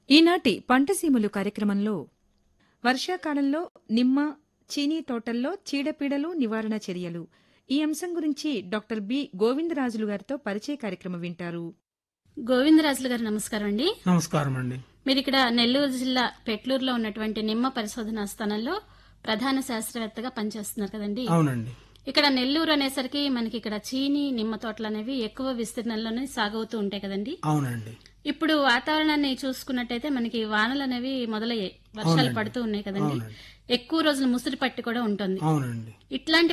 ఈనాటి పంటసీమలు కార్యక్రమంలో వర్షాకాలంలో నిమ్మ, చీనీ తోటల్లో చీడపీడలు నివారణ చర్యలు ఈ అంశం గురించి డాక్టర్ బి గోవిందరాజులు గారితో పరిచయ కార్యక్రమం వింటారు. గోవిందరాజులు గారు నమస్కారం అండి. నమస్కారం అండి. మీరు ఇక్కడ నెల్లూరు జిల్లా పెట్లూరులో ఉన్నటువంటి నిమ్మ పరిశోధనా స్థానంలో ప్రధాన శాస్త్రవేత్తగా పనిచేస్తున్నారు కదండి. అవునండి. ఇక్కడ నెల్లూరు అనేసరికి మనకి ఇక్కడ చీనీ నిమ్మ తోటలు అనేవి ఎక్కువ విస్తీర్ణంలోనే సాగవుతూ ఉంటాయి కదండి. అవునండి. ఇప్పుడు వాతావరణాన్ని చూసుకున్నట్టయితే మనకి వానలు అనేవి మొదలయ్యాయి, వర్షాలు పడుతూ ఉన్నాయి కదండి. ఎక్కువ రోజులు ముసురు పట్టి కూడా ఉంటుంది. అవునండి. ఇట్లాంటి